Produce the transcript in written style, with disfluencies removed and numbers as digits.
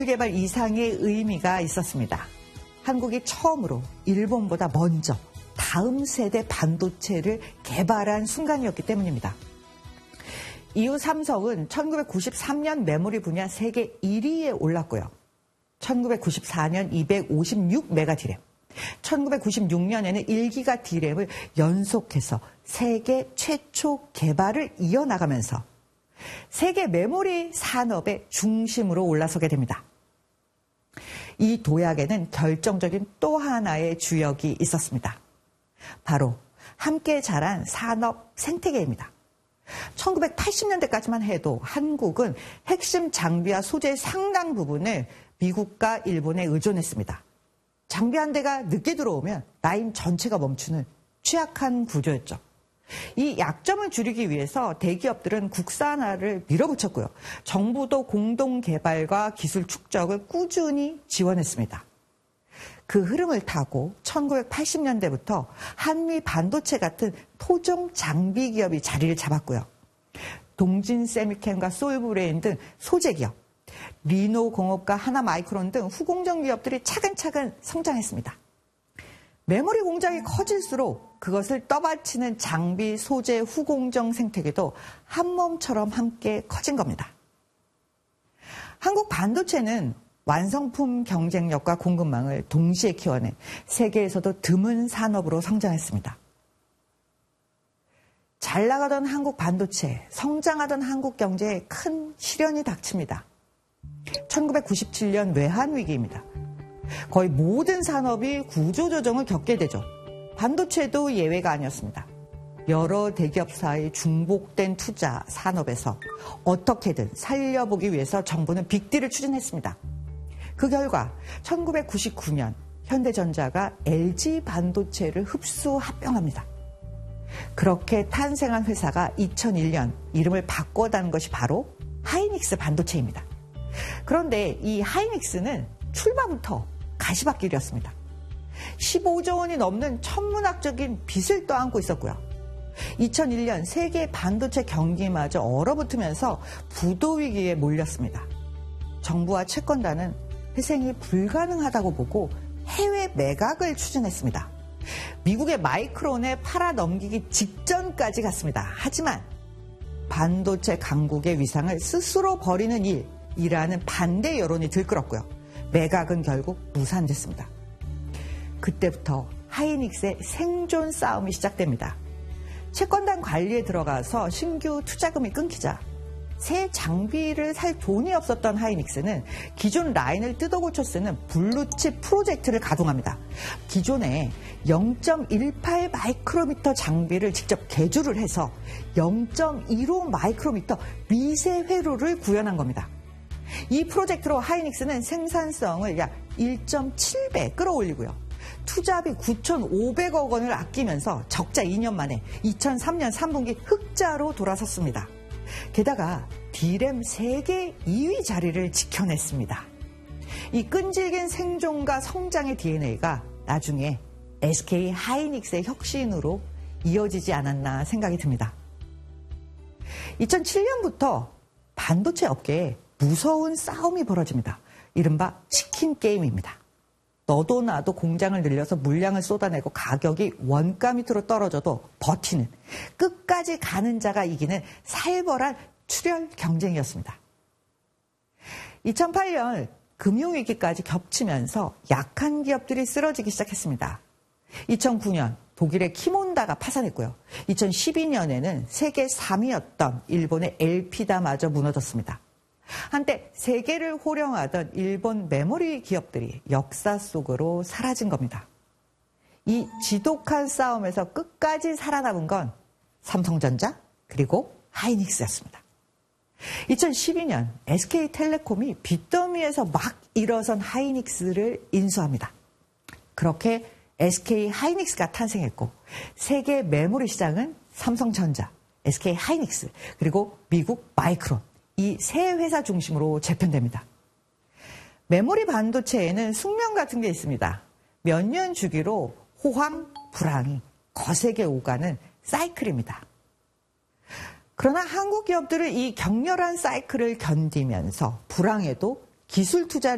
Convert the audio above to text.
개발 이상의 의미가 있었습니다. 한국이 처음으로 일본보다 먼저 다음 세대 반도체를 개발한 순간이었기 때문입니다. 이후 삼성은 1993년 메모리 분야 세계 1위에 올랐고요. 1994년 256메가 디램, 1996년에는 1기가 디램을 연속해서 세계 최초 개발을 이어나가면서 세계 메모리 산업의 중심으로 올라서게 됩니다. 이 도약에는 결정적인 또 하나의 주역이 있었습니다. 바로 함께 자란 산업 생태계입니다. 1980년대까지만 해도 한국은 핵심 장비와 소재의 상당 부분을 미국과 일본에 의존했습니다. 장비 한 대가 늦게 들어오면 라인 전체가 멈추는 취약한 구조였죠. 이 약점을 줄이기 위해서 대기업들은 국산화를 밀어붙였고요. 정부도 공동 개발과 기술 축적을 꾸준히 지원했습니다. 그 흐름을 타고 1980년대부터 한미 반도체 같은 토종 장비 기업이 자리를 잡았고요. 동진 세미캠과 솔브레인 등 소재 기업, 리노 공업과 하나마이크론 등 후공정 기업들이 차근차근 성장했습니다. 메모리 공장이 커질수록 그것을 떠받치는 장비, 소재, 후공정 생태계도 한몸처럼 함께 커진 겁니다. 한국 반도체는 완성품 경쟁력과 공급망을 동시에 키워낸 세계에서도 드문 산업으로 성장했습니다. 잘 나가던 한국 반도체, 성장하던 한국 경제에 큰 시련이 닥칩니다. 1997년 외환위기입니다. 거의 모든 산업이 구조조정을 겪게 되죠. 반도체도 예외가 아니었습니다. 여러 대기업사의 중복된 투자 산업에서 어떻게든 살려보기 위해서 정부는 빅딜을 추진했습니다. 그 결과 1999년 현대전자가 LG 반도체를 흡수 합병합니다. 그렇게 탄생한 회사가 2001년 이름을 바꿔다는 것이 바로 하이닉스 반도체입니다. 그런데 이 하이닉스는 출발부터 가시밭길이었습니다. 15조 원이 넘는 천문학적인 빚을 떠안고 있었고요. 2001년 세계 반도체 경기마저 얼어붙으면서 부도 위기에 몰렸습니다. 정부와 채권단은 회생이 불가능하다고 보고 해외 매각을 추진했습니다. 미국의 마이크론에 팔아넘기기 직전까지 갔습니다. 하지만 반도체 강국의 위상을 스스로 버리는 일이라는 반대 여론이 들끓었고요. 매각은 결국 무산됐습니다. 그때부터 하이닉스의 생존 싸움이 시작됩니다. 채권단 관리에 들어가서 신규 투자금이 끊기자 새 장비를 살 돈이 없었던 하이닉스는 기존 라인을 뜯어고쳐 쓰는 블루칩 프로젝트를 가동합니다. 기존에 0.18 마이크로미터 장비를 직접 개조를 해서 0.15 마이크로미터 미세 회로를 구현한 겁니다. 이 프로젝트로 하이닉스는 생산성을 약 1.7배 끌어올리고요. 투자비 9,500억 원을 아끼면서 적자 2년 만에 2003년 3분기 흑자로 돌아섰습니다. 게다가 디램 세계 2위 자리를 지켜냈습니다. 이 끈질긴 생존과 성장의 DNA가 나중에 SK 하이닉스의 혁신으로 이어지지 않았나 생각이 듭니다. 2007년부터 반도체 업계에 무서운 싸움이 벌어집니다. 이른바 치킨 게임입니다. 너도 나도 공장을 늘려서 물량을 쏟아내고 가격이 원가 밑으로 떨어져도 버티는, 끝까지 가는 자가 이기는 살벌한 출혈 경쟁이었습니다. 2008년 금융위기까지 겹치면서 약한 기업들이 쓰러지기 시작했습니다. 2009년 독일의 키몬다가 파산했고요. 2012년에는 세계 3위였던 일본의 엘피다마저 무너졌습니다. 한때 세계를 호령하던 일본 메모리 기업들이 역사 속으로 사라진 겁니다. 이 지독한 싸움에서 끝까지 살아남은 건 삼성전자 그리고 하이닉스였습니다. 2012년 SK텔레콤이 빚더미에서 막 일어선 하이닉스를 인수합니다. 그렇게 SK 하이닉스가 탄생했고 세계 메모리 시장은 삼성전자, SK 하이닉스 그리고 미국 마이크론 이 세 회사 중심으로 재편됩니다. 메모리 반도체에는 숙명 같은 게 있습니다. 몇 년 주기로 호황, 불황이 거세게 오가는 사이클입니다. 그러나 한국 기업들은 이 격렬한 사이클을 견디면서 불황에도 기술 투자를